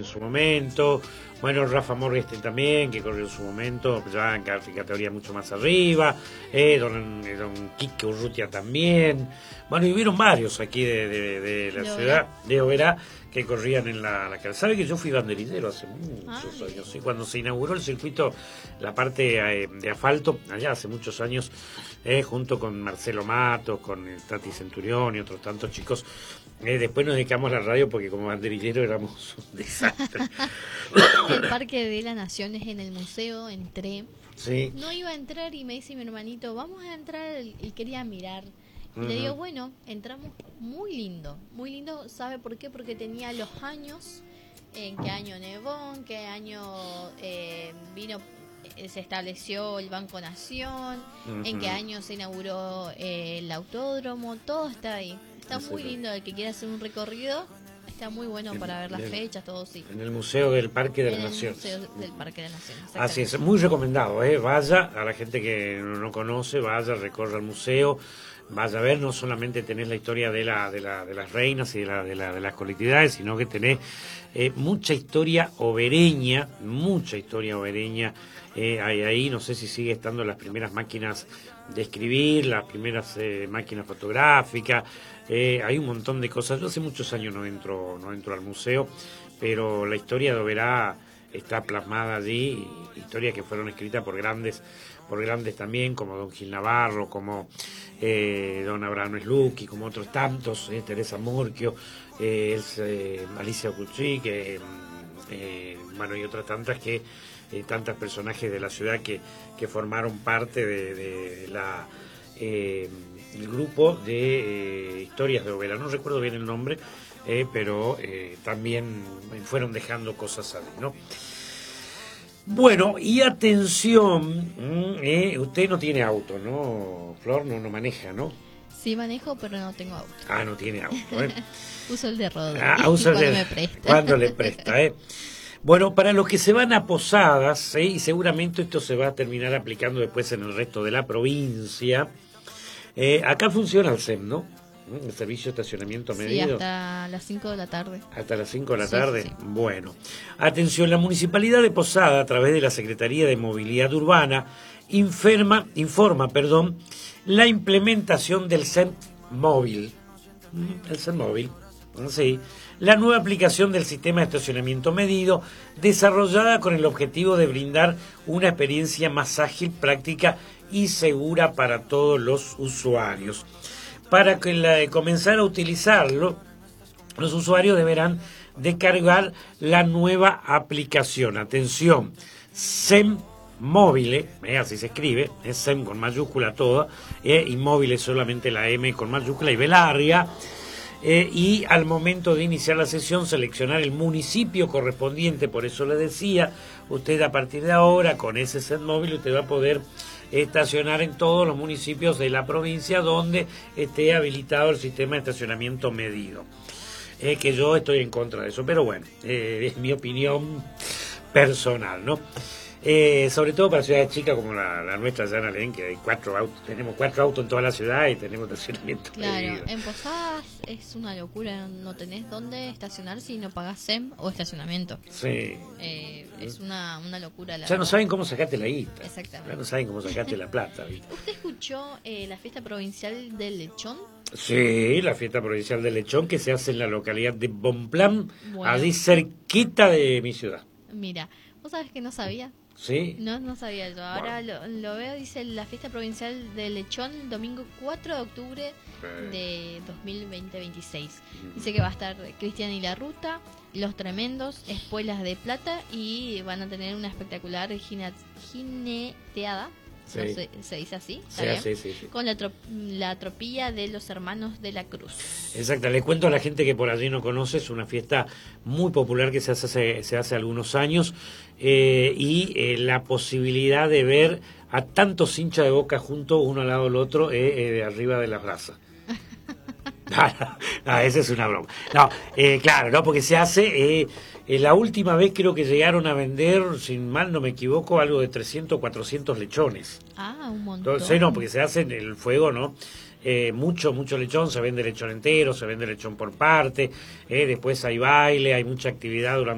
en su momento. Bueno, Rafa Morgenstern también, que corrió en su momento, ya en categoría mucho más arriba. Don Quique Urrutia también. Bueno, y hubieron varios aquí de la ciudad de Oberá que corrían en la calzada. ¿Sabe que yo fui banderillero hace muchos años? ¿Sí? Cuando se inauguró el circuito, la parte de asfalto, allá hace muchos años, junto con Marcelo Matos, con Tati Centurión y otros tantos chicos. Después nos dedicamos a la radio porque como banderillero éramos un desastre. El Parque de la Nación es en el museo, entré. Sí. No iba a entrar y me dice mi hermanito, vamos a entrar, y quería mirar. Y le digo, bueno, entramos, muy lindo, ¿sabe por qué? Porque tenía los años, en qué año nevó, en qué año se estableció el Banco Nación, en qué año se inauguró el autódromo, todo está ahí. Está muy lindo, el que quiera hacer un recorrido, está muy bueno para ver las fechas, todo, sí. En el Museo del Parque de la Nación. Museo del Parque de la Nación, así es, muy recomendado, vaya, a la gente que no conoce, vaya, recorra el museo, vaya a ver, no solamente tenés la historia de las reinas y de las colectividades, sino que tenés mucha historia obereña, hay ahí, no sé si sigue estando las primeras máquinas de escribir, las primeras máquinas fotográficas, hay un montón de cosas. Yo hace muchos años no entro al museo, pero la historia de Oberá está plasmada allí, historias que fueron escritas por grandes también, como don Gil Navarro, como don Abraham Slucky, como otros tantos, Teresa Morquio, Alicia Cuchí, bueno, y otras tantas tantos personajes de la ciudad que formaron parte del grupo de historias de Oberá. No recuerdo bien el nombre, pero también fueron dejando cosas allí, ¿no? Bueno, y atención, usted no tiene auto, ¿no, Flor? No maneja, ¿no? Sí manejo, pero no tengo auto. No tiene auto, Uso el de Rodri, cuando le presta, Bueno, para los que se van a Posadas, y seguramente esto se va a terminar aplicando después en el resto de la provincia, acá funciona el SEM, ¿no? El servicio de estacionamiento medido. Sí, hasta las 5 de la tarde. Hasta las 5 de la tarde. Sí. Bueno, atención, la Municipalidad de Posada, a través de la Secretaría de Movilidad Urbana, informa, la implementación del SEM móvil. El SEM móvil, sí. La nueva aplicación del sistema de estacionamiento medido, desarrollada con el objetivo de brindar una experiencia más ágil, práctica y segura para todos los usuarios. Para comenzar a utilizarlo, los usuarios deberán descargar la nueva aplicación. Atención, SEM Móvil, así se escribe, es SEM con mayúscula toda, y móvil es solamente la M con mayúscula y B larga. Y al momento de iniciar la sesión seleccionar el municipio correspondiente. Por eso le decía, usted a partir de ahora con ese SEM móvil usted va a poder estacionar en todos los municipios de la provincia donde esté habilitado el sistema de estacionamiento medido, que yo estoy en contra de eso, pero bueno, es mi opinión personal, ¿no? Sobre todo para ciudades chicas como la nuestra, allá en Alén, que hay 4 autos, tenemos 4 autos en toda la ciudad y tenemos estacionamiento medido. En Posadas es una locura, no tenés dónde estacionar si no pagás SEM o estacionamiento. Sí. Es una locura. Ya no saben cómo sacarte la guita. Exactamente. Ya no saben cómo sacarte la plata, ¿viste? ¿Usted escuchó la fiesta provincial del lechón? Sí, la fiesta provincial del lechón que se hace en la localidad de Bonpland, allí cerquita de mi ciudad. Mira, ¿vos sabés que no sabía? ¿Sí? No sabía yo. Ahora lo veo, dice la fiesta provincial del lechón, domingo 4 de octubre de 2026. Dice que va a estar Cristian y la Ruta, Los Tremendos, Espuelas de Plata y van a tener una espectacular jineteada. Sí. No sé, se dice así, sí. Con la tropilla de los Hermanos de la Cruz. Exacto, les cuento a la gente que por allí no conoce, es una fiesta muy popular que se hace algunos años, y la posibilidad de ver a tantos hinchas de Boca juntos, uno al lado del otro, de arriba de las brasas. No, esa es una broma. No, claro, no, porque se hace. La última vez creo que llegaron a vender, sin mal no me equivoco, algo de 300 o 400 lechones. Un montón. Entonces, no, porque se hace en el fuego, ¿no? Mucho lechón, se vende lechón entero, se vende lechón por parte, después hay baile, hay mucha actividad durante